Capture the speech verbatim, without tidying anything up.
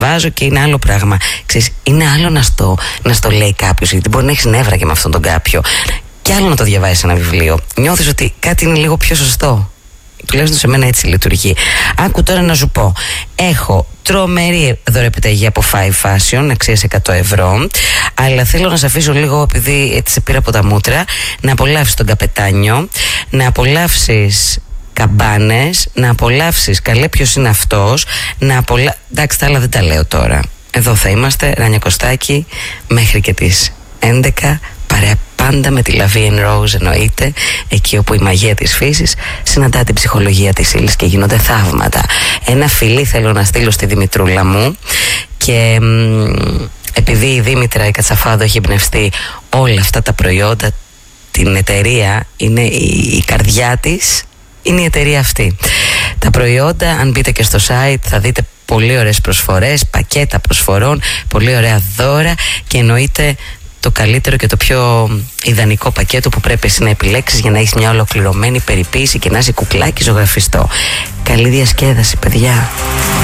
διαβάζω και είναι άλλο πράγμα. Ξέρεις, είναι άλλο να στο, να στο λέει κάποιος, γιατί μπορεί να έχεις νεύρα και με αυτόν τον κάποιο. Και άλλο να το διαβάζεις ένα βιβλίο. Νιώθεις ότι κάτι είναι λίγο πιο σωστό. Τουλάχιστον σε μένα έτσι λειτουργεί. Άκου τώρα να σου πω. Έχω τρομερή δωρεπιταγή από Five Fashion, αξίας εκατό ευρώ. Αλλά θέλω να σε αφήσω λίγο, επειδή έτσι σε πήρα από τα μούτρα, να απολαύσεις τον καπετάνιο, να απολαύσεις καμπάνες, να απολαύσεις καλέ ποιος είναι αυτός, να απολα... εντάξει, τα άλλα δεν τα λέω τώρα. Εδώ θα είμαστε, Ράνια Κωστάκη, μέχρι και τις έντεκα, παρέα πάντα με τη Lavie and Rose, εννοείται, εκεί όπου η μαγεία της φύσης συναντά την ψυχολογία της ύλης και γίνονται θαύματα. Ένα φιλί θέλω να στείλω στη Δημητρούλα μου και μ, επειδή η Δήμητρα η Κατσαφάδο έχει εμπνευστεί όλα αυτά τα προϊόντα, την εταιρεία, είναι η, η καρδιά της, είναι η εταιρεία αυτή. Τα προϊόντα, αν μπείτε και στο site, θα δείτε πολύ ωραίες προσφορές, πακέτα προσφορών, πολύ ωραία δώρα και εννοείται το καλύτερο και το πιο ιδανικό πακέτο που πρέπει εσύ να επιλέξεις για να έχεις μια ολοκληρωμένη περιποίηση και να είσαι κουκλάκι ζωγραφιστό. Καλή διασκέδαση, παιδιά.